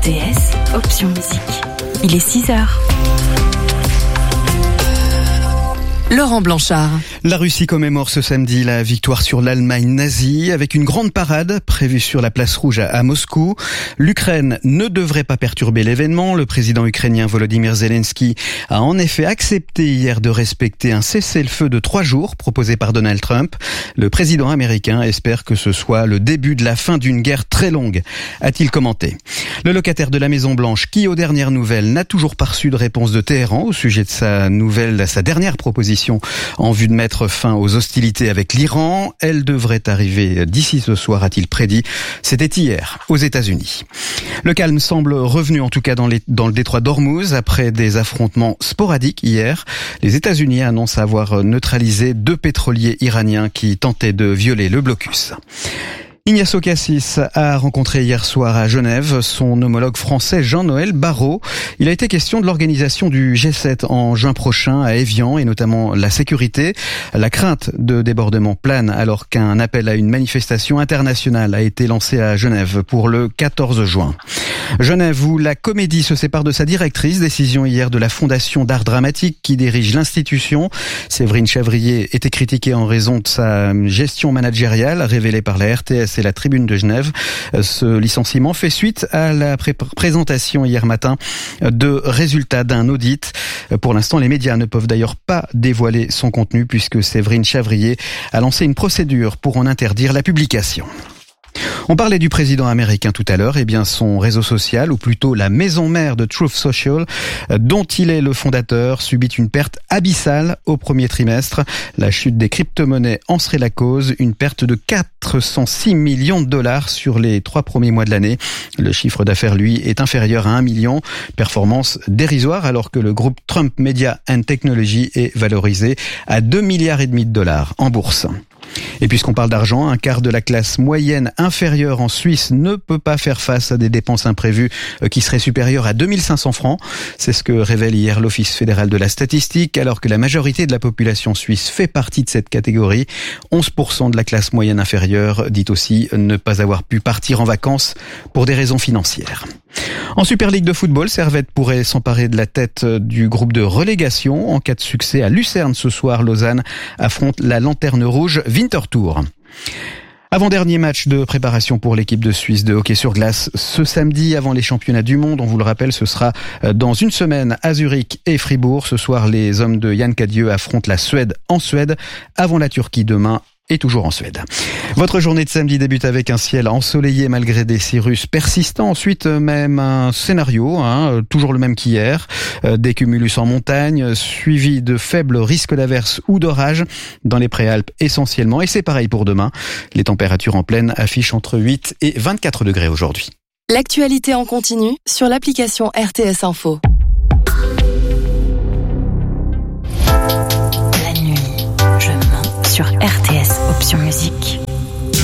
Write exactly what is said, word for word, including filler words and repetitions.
T S, option musique. Il est six heures. Laurent Blanchard. La Russie commémore ce samedi la victoire sur l'Allemagne nazie avec une grande parade prévue sur la place rouge à, à Moscou. L'Ukraine ne devrait pas perturber l'événement. Le président ukrainien Volodymyr Zelensky a en effet accepté hier de respecter un cessez-le-feu de trois jours proposé par Donald Trump. Le président américain espère que ce soit le début de la fin d'une guerre très longue, a-t-il commenté. Le locataire de la Maison-Blanche, qui aux dernières nouvelles n'a toujours pas reçu de réponse de Téhéran au sujet de sa nouvelle, sa dernière proposition en vue de mettre fin aux hostilités avec l'Iran. Elle devrait arriver d'ici ce soir, a-t-il prédit. C'était hier, aux États-Unis. Le calme semble revenu, en tout cas dans, les, dans le détroit d'Ormuz, après des affrontements sporadiques hier. Les États-Unis annoncent avoir neutralisé deux pétroliers iraniens qui tentaient de violer le blocus. Ignacio Cassis a rencontré hier soir à Genève son homologue français Jean-Noël Barrot. Il a été question de l'organisation du G sept en juin prochain à Évian et notamment la sécurité. La crainte de débordement plane alors qu'un appel à une manifestation internationale a été lancé à Genève pour le quatorze juin. Genève où la Comédie se sépare de sa directrice, décision hier de la Fondation d'art dramatique qui dirige l'institution. Séverine Chavrier était critiquée en raison de sa gestion managériale révélée par la R T S et la Tribune de Genève. Ce licenciement fait suite à la pré- présentation hier matin de résultats d'un audit. Pour l'instant, les médias ne peuvent d'ailleurs pas dévoiler son contenu puisque Séverine Chavrier a lancé une procédure pour en interdire la publication. On parlait du président américain tout à l'heure, et bien son réseau social, ou plutôt la maison mère de Truth Social, dont il est le fondateur, subit une perte abyssale au premier trimestre. La chute des crypto-monnaies en serait la cause, une perte de quatre cent six millions de dollars sur les trois premiers mois de l'année. Le chiffre d'affaires, lui, est inférieur à un million, performance dérisoire, alors que le groupe Trump Media and Technology est valorisé à deux milliards et demi de dollars en bourse. Et puisqu'on parle d'argent, un quart de la classe moyenne inférieure en Suisse ne peut pas faire face à des dépenses imprévues qui seraient supérieures à deux mille cinq cents francs. C'est ce que révèle hier l'Office fédéral de la statistique, alors que la majorité de la population suisse fait partie de cette catégorie. onze pour cent de la classe moyenne inférieure dit aussi ne pas avoir pu partir en vacances pour des raisons financières. En Super League de football, Servette pourrait s'emparer de la tête du groupe de relégation. En cas de succès à Lucerne ce soir, Lausanne affronte la Lanterne Rouge Winterthur. Avant-dernier match de préparation pour l'équipe de Suisse de hockey sur glace ce samedi avant les championnats du monde. On vous le rappelle, ce sera dans une semaine à Zurich et Fribourg. Ce soir, les hommes de Yann Cadieux affrontent la Suède en Suède avant la Turquie demain. Et toujours en Suède. Votre journée de samedi débute avec un ciel ensoleillé malgré des cirrus persistants. Ensuite, même un scénario, hein, toujours le même qu'hier. Euh, des cumulus en montagne, suivi de faibles risques d'averses ou d'orages dans les Préalpes essentiellement. Et c'est pareil pour demain. Les températures en pleine affichent entre huit et vingt-quatre degrés aujourd'hui. L'actualité en continu sur l'application R T S Info.